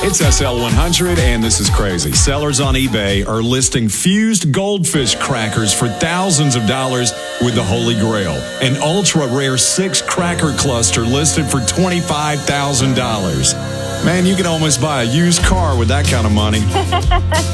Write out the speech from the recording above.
It's SL100, and this is crazy. Sellers on eBay are listing fused goldfish crackers for thousands of dollars with the Holy Grail. An ultra-rare 6-cracker cluster listed for $25,000. Man, you can almost buy a used car with that kind of money.